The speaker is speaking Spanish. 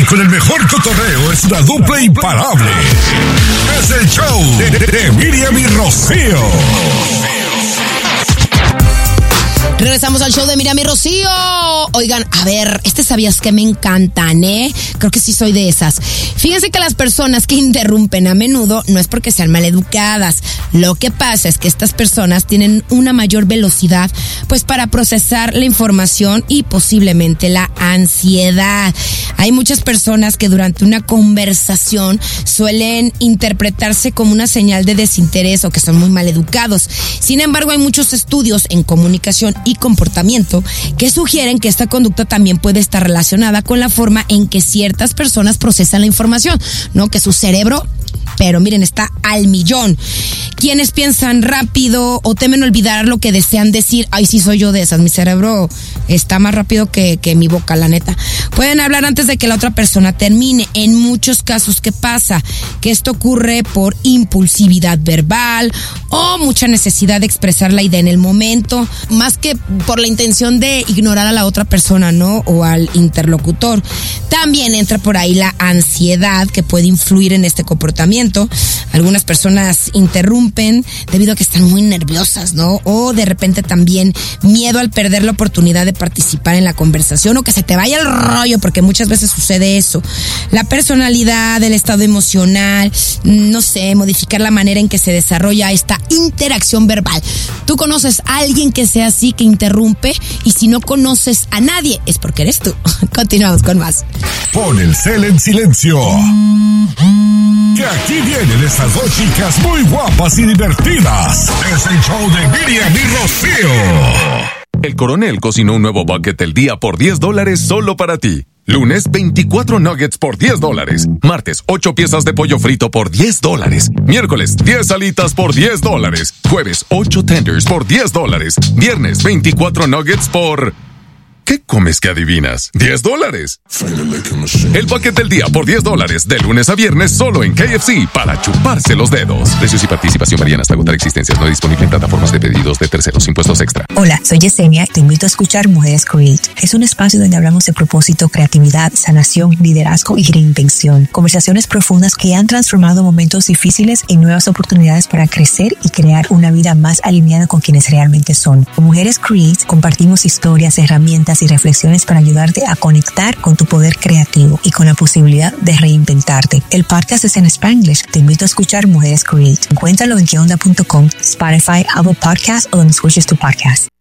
con el mejor cotorreo es una dupla imparable. Es el show de Miriam y Rocío. Regresamos al show de Miriam y Rocío. Oigan, a ver, sabías que me encantan, ¿eh? Creo que sí soy de esas. Fíjense que las personas que interrumpen a menudo no es porque sean maleducadas. Lo que pasa es que estas personas tienen una mayor velocidad, pues para procesar la información y posiblemente la ansiedad. Hay muchas personas que durante una conversación suelen interpretarse como una señal de desinterés o que son muy maleducados. Sin embargo, hay muchos estudios en comunicación y comportamiento que sugieren que esta conducta también puede estar relacionada con la forma en que ciertas personas procesan la información, ¿no? Que su cerebro, pero miren, está al millón. Quienes piensan rápido o temen olvidar lo que desean decir. Ay, sí soy yo de esas. Mi cerebro está más rápido que mi boca, la neta. Pueden hablar antes de que la otra persona termine. En muchos casos, ¿qué pasa? Que esto ocurre por impulsividad verbal o mucha necesidad de expresar la idea en el momento, más que por la intención de ignorar a la otra persona, ¿no? O al interlocutor. También entra por ahí la ansiedad que puede influir en este comportamiento. Algunas personas interrumpen debido a que están muy nerviosas, ¿no? O de repente también miedo al perder la oportunidad de participar en la conversación o que se te vaya el rollo, porque muchas veces sucede eso. La personalidad, el estado emocional, no sé, modificar la manera en que se desarrolla esta interacción verbal. ¿Tú conoces a alguien que sea así, que interrumpe? Y si no conoces a nadie, es porque eres tú. Continuamos con más. Pon el cel en silencio. Que aquí vienen estas dos chicas muy guapas y divertidas. Es el show de Miriam y Rocío. El Coronel cocinó un nuevo bucket del día por $10 solo para ti. Lunes, 24 nuggets por $10. Martes, 8 piezas de pollo frito por $10. Miércoles, 10 alitas por $10. Jueves, 8 tenders por $10. Viernes, 24 nuggets por... ¿Qué comes que adivinas? $10. El paquete del día por $10, de lunes a viernes, solo en KFC, para chuparse los dedos. Precios y participación varían hasta agotar existencias. No disponible en plataformas de pedidos de terceros. Impuestos extra. Hola, soy Yesenia. Te invito a escuchar Mujeres Create. Es un espacio donde hablamos de propósito, creatividad, sanación, liderazgo y reinvención. Conversaciones profundas que han transformado momentos difíciles en nuevas oportunidades para crecer y crear una vida más alineada con quienes realmente son. Con Mujeres Create compartimos historias, herramientas y reflexiones para ayudarte a conectar con tu poder creativo y con la posibilidad de reinventarte. El podcast es en Spanglish. Te invito a escuchar Mujeres Create. Encuéntralo en queonda.com, Spotify, Apple Podcasts o donde escuches tu podcast.